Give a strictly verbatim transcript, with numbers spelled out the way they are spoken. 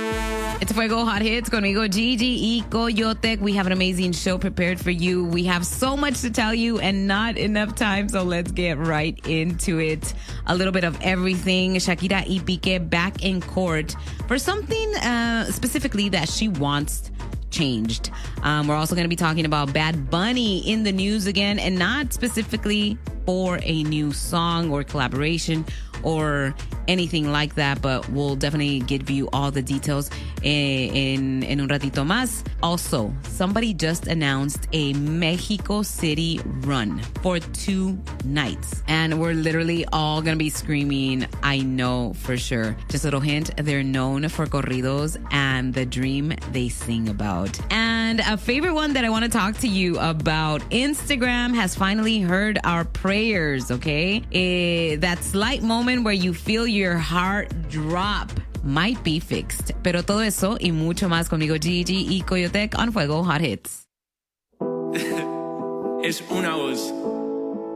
It's Fuego Hot Hits conmigo, Gigi y Coyote. We have an amazing show prepared for you. We have so much to tell you and not enough time, so let's get right into it. A little bit of everything. Shakira y Piqué back in court for something uh, specifically that she wants changed. Um, we're also going to be talking about Bad Bunny in the news again, and not specifically for a new song or collaboration or anything like that, but we'll definitely give you all the details in, in, in un ratito más. Also, somebody just announced a Mexico City run for two nights, and we're literally all gonna be screaming, I know for sure. Just a little hint, they're known for corridos and the dream they sing about. And a favorite one that I want to talk to you about, Instagram has finally heard our prayers, okay? Eh, that slight moment where you feel your heart drop might be fixed. Pero todo eso y mucho más conmigo, Gigi y Coyotec on Fuego Hot Hits. Es una voz.